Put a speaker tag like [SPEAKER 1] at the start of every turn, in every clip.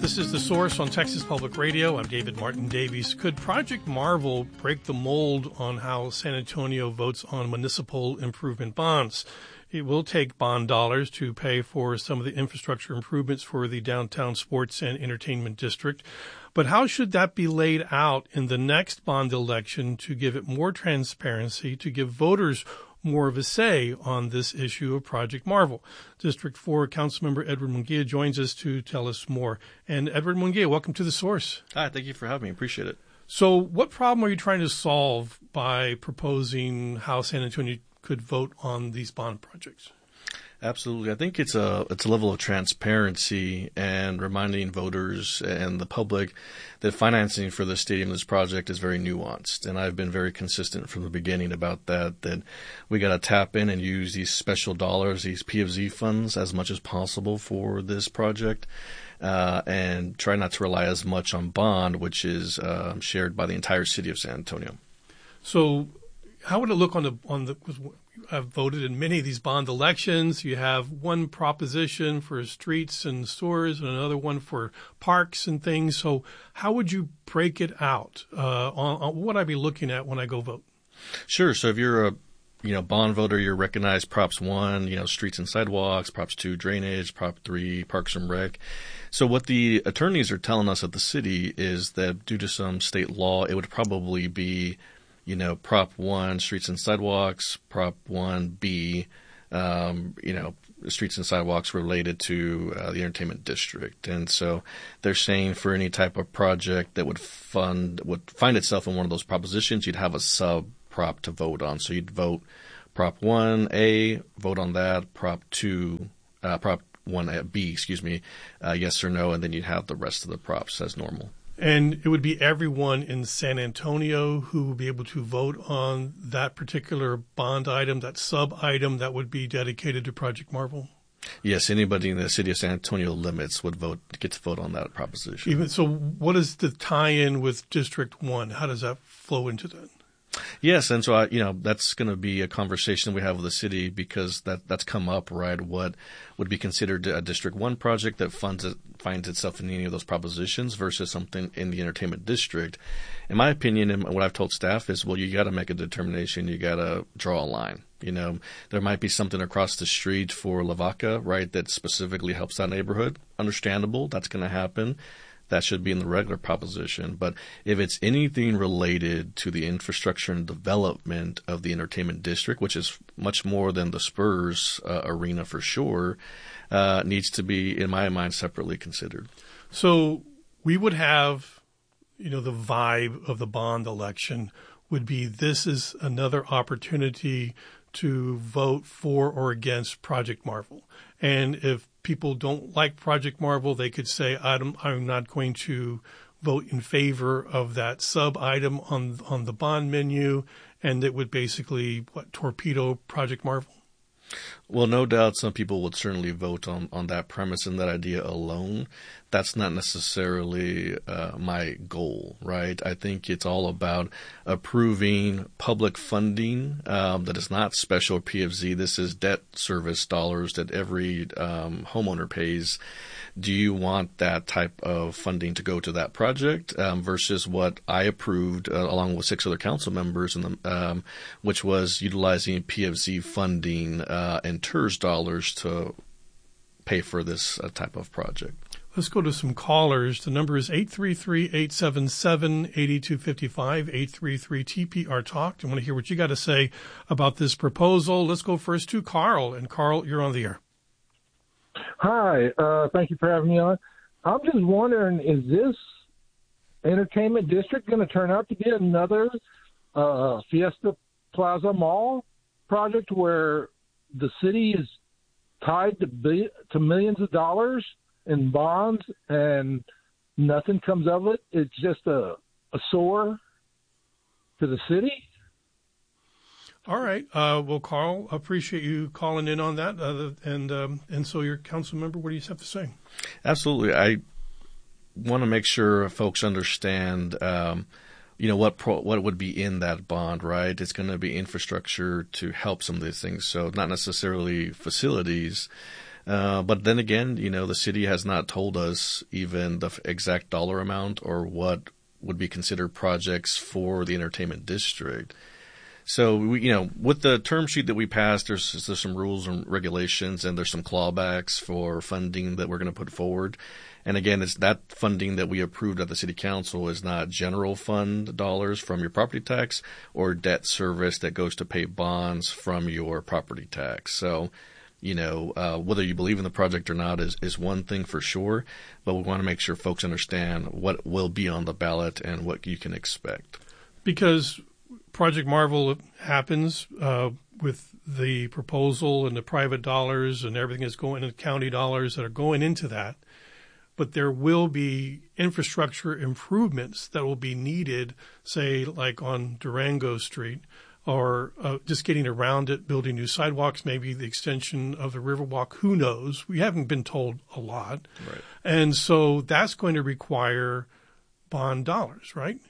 [SPEAKER 1] This is The Source on Texas Public Radio. I'm David Martin Davies. Could Project Marvel break the mold on how San Antonio votes on municipal improvement bonds? It will take bond dollars to pay for some of the infrastructure improvements for the downtown sports and entertainment district. But how should that be laid out in the next bond election to give it more transparency, to give voters more of a say on this issue of Project Marvel? District 4 Councilmember Edward Munguia joins us to tell us more. And Edward Munguia, welcome to The Source.
[SPEAKER 2] Hi, thank you for having me. Appreciate it.
[SPEAKER 1] So what problem are you trying to solve by proposing how San Antonio could vote on these bond projects?
[SPEAKER 2] Absolutely. I think it's a level of transparency and reminding voters and the public that financing for the stadium, this project, is very nuanced. And I've been very consistent from the beginning about that we got to tap in and use these special dollars, these PFZ funds, as much as possible for this project, and try not to rely as much on bond, which is shared by the entire city of San Antonio.
[SPEAKER 1] So how would it look on the I've voted in many of these bond elections. You have one proposition for streets and stores and another one for parks and things. So how would you break it out? On what would I be looking at when I go vote?
[SPEAKER 2] Sure. So if you're a bond voter, you're recognized Props 1, streets and sidewalks, Props 2, drainage, Prop 3, parks and rec. So what the attorneys are telling us at the city is that due to some state law, it would probably be Prop 1, streets and sidewalks, Prop 1B, streets and sidewalks related to the entertainment district. And so they're saying for any type of project that would find itself in one of those propositions, you'd have a sub-prop to vote on. So you'd vote Prop 1A, vote on that, Prop 1B, yes or no, and then you'd have the rest of the props as normal.
[SPEAKER 1] And it would be everyone in San Antonio who would be able to vote on that particular bond item, that sub-item that would be dedicated to Project Marvel?
[SPEAKER 2] Yes, anybody in the city of San Antonio limits would get to vote on that proposition.
[SPEAKER 1] So what is the tie-in with District 1? How does that flow into that?
[SPEAKER 2] Yes, and so that's going to be a conversation we have with the city because that's come up, right? What would be considered a District 1 project that finds itself in any of those propositions versus something in the entertainment district. In my opinion, and what I've told staff is, well, you got to make a determination. You got to draw a line. There might be something across the street for Lavaca, right, that specifically helps that neighborhood. Understandable. That's going to happen. That should be in the regular proposition. But if it's anything related to the infrastructure and development of the entertainment district, which is much more than the Spurs arena for sure, needs to be, in my mind, separately considered.
[SPEAKER 1] So we would have, the vibe of the bond election would be this is another opportunity to vote for or against Project Marvel. And if people don't like Project Marvel, they could say, I'm not going to vote in favor of that sub-item on the bond menu, and it would basically, torpedo Project Marvel?
[SPEAKER 2] Well, no doubt some people would certainly vote on that premise and that idea alone. That's not necessarily my goal, right? I think it's all about approving public funding that is not special PFZ. This is debt service dollars that every homeowner pays. Do you want that type of funding to go to that project versus what I approved along with 6 other council members, which was utilizing PFZ funding and TERS dollars to pay for this type of project?
[SPEAKER 1] Let's go to some callers. The number is 833-877-8255, 833-TPR Talk. I want to hear what you got to say about this proposal. Let's go first to Carl. And Carl, you're on the air.
[SPEAKER 3] Hi, thank you for having me on. I'm just wondering, is this entertainment district going to turn out to be another Fiesta Plaza Mall project where the city is tied to millions of dollars in bonds and nothing comes of it? It's just a sore to the city?
[SPEAKER 1] All right. Well, Carl, appreciate you calling in on that. And so your council member, what do you have to say?
[SPEAKER 2] Absolutely. I want to make sure folks understand, what would be in that bond, right? It's going to be infrastructure to help some of these things. So not necessarily facilities. But then again, the city has not told us even the exact dollar amount or what would be considered projects for the entertainment district. So, with the term sheet that we passed, there's some rules and regulations, and there's some clawbacks for funding that we're going to put forward. And again, it's that funding that we approved at the city council is not general fund dollars from your property tax or debt service that goes to pay bonds from your property tax. So, whether you believe in the project or not is one thing for sure, but we want to make sure folks understand what will be on the ballot and what you can expect.
[SPEAKER 1] Because Project Marvel happens with the proposal and the private dollars and everything that's going in, county dollars that are going into that. But there will be infrastructure improvements that will be needed, say, like on Durango Street, or just getting around it, building new sidewalks, maybe the extension of the Riverwalk. Who knows? We haven't been told a lot.
[SPEAKER 2] Right.
[SPEAKER 1] And so that's going to require bond dollars, right?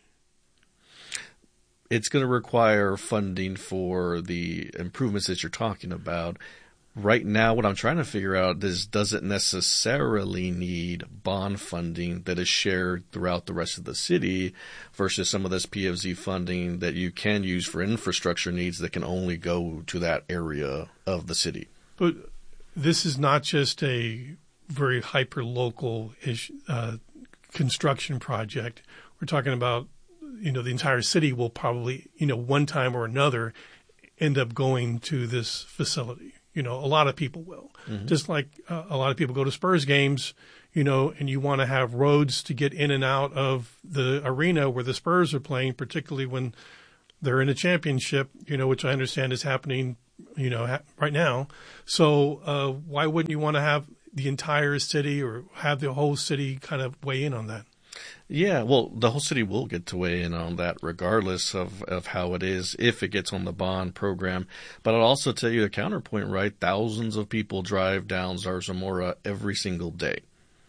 [SPEAKER 2] It's going to require funding for the improvements that you're talking about. Right now, what I'm trying to figure out is, does it necessarily need bond funding that is shared throughout the rest of the city versus some of this PFZ funding that you can use for infrastructure needs that can only go to that area of the city?
[SPEAKER 1] But this is not just a very hyper-local construction project. We're talking about, the entire city will probably, one time or another end up going to this facility. A lot of people will. Mm-hmm. Just like a lot of people go to Spurs games, and you want to have roads to get in and out of the arena where the Spurs are playing, particularly when they're in a championship, which I understand is happening, right now. So why wouldn't you want to have the entire city or have the whole city kind of weigh in on that?
[SPEAKER 2] Yeah, well, the whole city will get to weigh in on that regardless of how it is, if it gets on the bond program. But I'll also tell you a counterpoint, right? Thousands of people drive down Zarzamora every single day.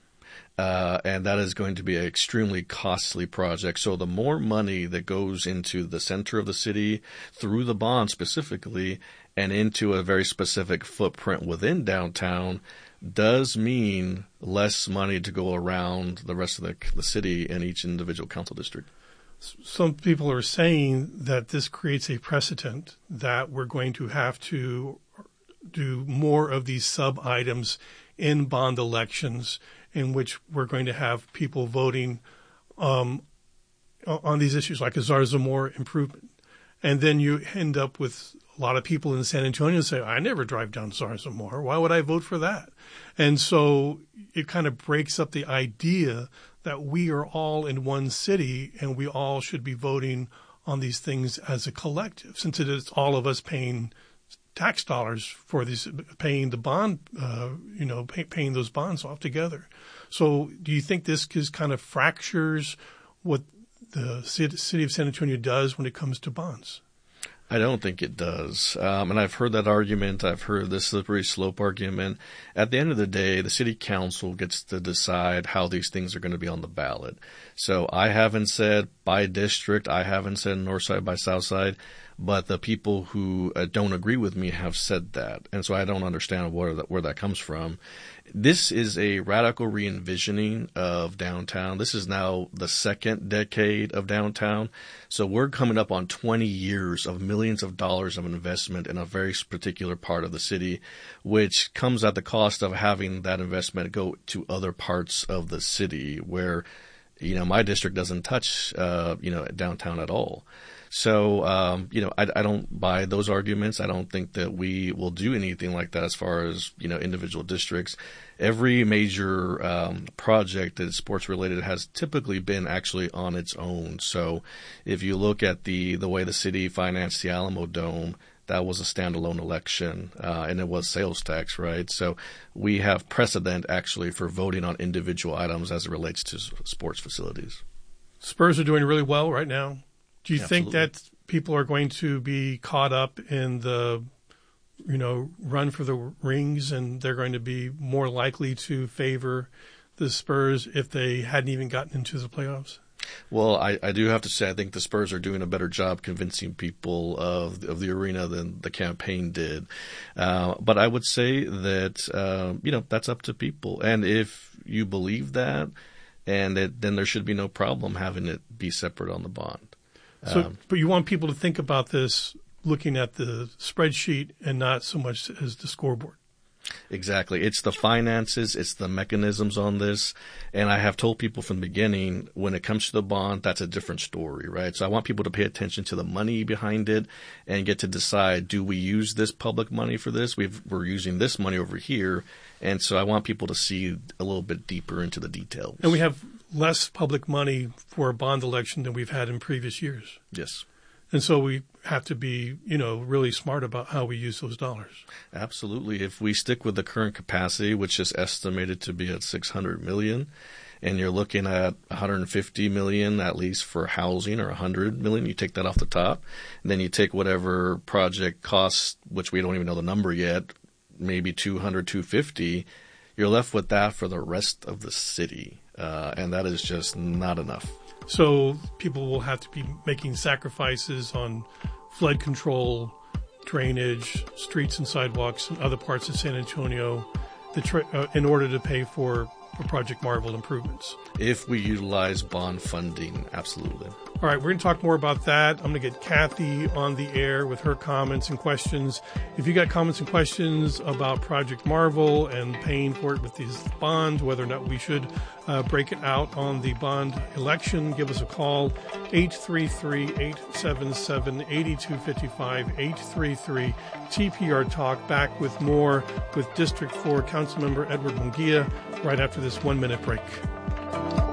[SPEAKER 2] And that is going to be an extremely costly project. So the more money that goes into the center of the city through the bond specifically and into a very specific footprint within downtown does mean less money to go around the rest of the city and each individual council district.
[SPEAKER 1] Some people are saying that this creates a precedent that we're going to have to do more of these sub-items in bond elections in which we're going to have people voting on these issues like a Zarzamora improvement. And then you end up with a lot of people in San Antonio say, I never drive down Zarzamora. Why would I vote for that? And so it kind of breaks up the idea that we are all in one city and we all should be voting on these things as a collective, since it is all of us paying tax dollars for these, paying the bond, paying those bonds off together. So do you think this kind of fractures what the city of San Antonio does when it comes to bonds?
[SPEAKER 2] I don't think it does. And I've heard that argument. I've heard the slippery slope argument. At the end of the day, the city council gets to decide how these things are going to be on the ballot. So I haven't said by district. I haven't said north side by south side. But the people who don't agree with me have said that. And so I don't understand where that comes from. This is a radical re-envisioning of downtown. This is now the second decade of downtown. So we're coming up on 20 years of millions of dollars of investment in a very particular part of the city, which comes at the cost of having that investment go to other parts of the city where, my district doesn't touch, downtown at all. So, I don't buy those arguments. I don't think that we will do anything like that as far as, individual districts. Every major project that is sports related has typically been actually on its own. So if you look at the way the city financed the Alamo Dome, that was a standalone election, and it was sales tax, right? So we have precedent actually for voting on individual items as it relates to sports facilities. Spurs
[SPEAKER 1] are doing really well right now. Do you
[SPEAKER 2] Absolutely.
[SPEAKER 1] think that people are going to be caught up in the, run for the rings, and they're going to be more likely to favor the Spurs if they hadn't even gotten into the playoffs?
[SPEAKER 2] Well, I do have to say, I think the Spurs are doing a better job convincing people of the arena than the campaign did. But I would say that, that's up to people. And if you believe that, then there should be no problem having it be separate on the bond.
[SPEAKER 1] But you want people to think about this looking at the spreadsheet and not so much as the scoreboard.
[SPEAKER 2] Exactly. It's the finances, it's the mechanisms on this. And I have told people from the beginning, when it comes to the bond, that's a different story, right? So I want people to pay attention to the money behind it and get to decide, do we use this public money for this? We're using this money over here. And so I want people to see a little bit deeper into the details.
[SPEAKER 1] And we have less public money for a bond election than we've had in previous years.
[SPEAKER 2] Yes.
[SPEAKER 1] And so we have to be, really smart about how we use those dollars.
[SPEAKER 2] Absolutely. If we stick with the current capacity, which is estimated to be at $600 million, and you're looking at $150 million at least for housing, or $100 million, you take that off the top, and then you take whatever project costs, which we don't even know the number yet, maybe $200, $250, you're left with that for the rest of the city. And that is just not enough.
[SPEAKER 1] So people will have to be making sacrifices on flood control, drainage, streets and sidewalks, and other parts of San Antonio in order to pay for Project Marvel improvements.
[SPEAKER 2] If we utilize bond funding, absolutely.
[SPEAKER 1] All right, we're going to talk more about that. I'm going to get Kathy on the air with her comments and questions. If you got comments and questions about Project Marvel and paying for it with these bonds, whether or not we should break it out on the bond election, give us a call, 833-877-8255, 833-TPR-TALK. Back with more with District 4 Councilmember Edward Munguia right after this 1-minute break.